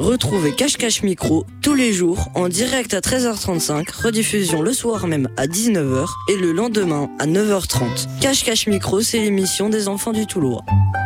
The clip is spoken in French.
Retrouvez Cache-Cache Micro tous les jours en direct à 13h35, rediffusion le soir même à 19h et le lendemain à 9h30. Cache-Cache Micro, c'est l'émission des enfants du Toulouse.